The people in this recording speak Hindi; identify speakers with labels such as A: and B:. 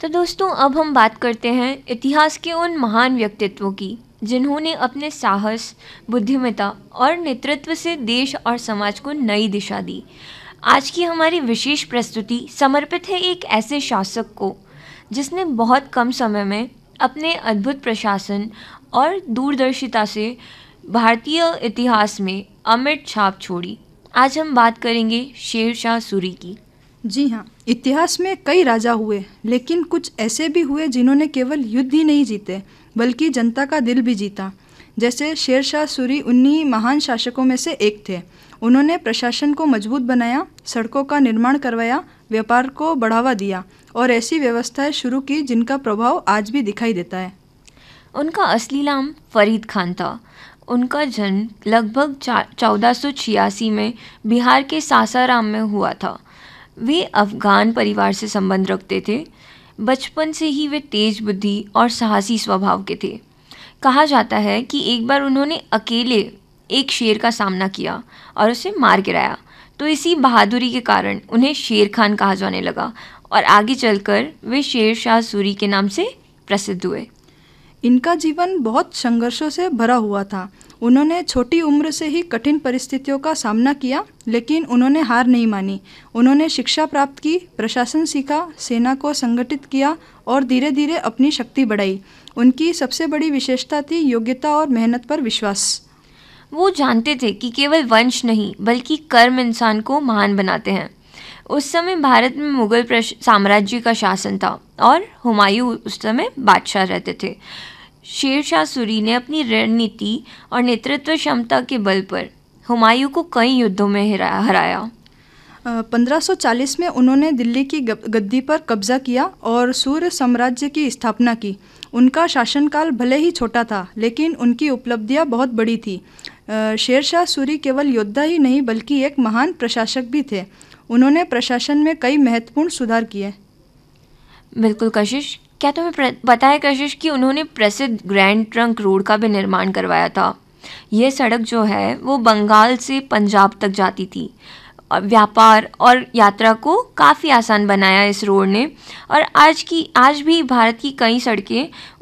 A: तो दोस्तों अब हम बात करते हैं इतिहास के उन महान व्यक्तित्वों की जिन्होंने अपने साहस, बुद्धिमत्ता और नेतृत्व से देश और समाज को नई दिशा दी। आज की हमारी विशेष प्रस्तुति समर्पित है एक ऐसे शासक को जिसने बहुत कम समय में अपने अद्भुत प्रशासन और दूरदर्शिता से भारतीय इतिहास में अमिट छाप छोड़ी। आज हम बात करेंगे शेरशाह सूरी की।
B: जी हाँ, इतिहास में कई राजा हुए, लेकिन कुछ ऐसे भी हुए जिन्होंने केवल युद्ध ही नहीं जीते बल्कि जनता का दिल भी जीता। जैसे शेरशाह सूरी उन्हीं महान शासकों में से एक थे। उन्होंने प्रशासन को मजबूत बनाया, सड़कों का निर्माण करवाया, व्यापार को बढ़ावा दिया और ऐसी व्यवस्थाएं शुरू की जिनका प्रभाव आज भी दिखाई देता है।
A: उनका असली नाम फरीद खान था। उनका जन्म लगभग 1486 में बिहार के सासाराम में हुआ था। वे अफगान परिवार से संबंध रखते थे। बचपन से ही वे तेज बुद्धि और साहसी स्वभाव के थे। कहा जाता है कि एक बार उन्होंने अकेले एक शेर का सामना किया और उसे मार गिराया, तो इसी बहादुरी के कारण उन्हें शेर खान कहा जाने लगा और आगे चलकर वे शेरशाह सूरी के नाम से प्रसिद्ध हुए।
B: इनका जीवन बहुत संघर्षों से भरा हुआ था। उन्होंने छोटी उम्र से ही कठिन परिस्थितियों का सामना किया, लेकिन उन्होंने हार नहीं मानी। उन्होंने शिक्षा प्राप्त की, प्रशासन सीखा, सेना को संगठित किया और धीरे धीरे अपनी शक्ति बढ़ाई। उनकी सबसे बड़ी विशेषता थी योग्यता और मेहनत पर विश्वास।
A: वो जानते थे कि केवल वंश नहीं बल्कि कर्म इंसान को महान बनाते हैं। उस समय भारत में मुगल साम्राज्य का शासन था और हुमायूं उस समय बादशाह रहते थे। शेरशाह सूरी ने अपनी रणनीति और नेतृत्व क्षमता के बल पर हुमायूं को कई युद्धों में हराया।
B: 1540 में उन्होंने दिल्ली की गद्दी पर कब्जा किया और सूर्य साम्राज्य की स्थापना की। उनका शासनकाल भले ही छोटा था, लेकिन उनकी उपलब्धियां बहुत बड़ी थी। शेरशाह सूरी केवल योद्धा ही नहीं बल्कि एक महान प्रशासक भी थे। उन्होंने प्रशासन में कई महत्वपूर्ण सुधार किए।
A: बिल्कुल कशिश, क्या तुम्हें पता है कशिश कि उन्होंने प्रसिद्ध ग्रैंड ट्रंक रोड का भी निर्माण करवाया था। यह सड़क जो है वो बंगाल से पंजाब तक जाती थी और व्यापार और यात्रा को काफ़ी आसान बनाया इस रोड ने। और आज भी भारत की कई सड़कें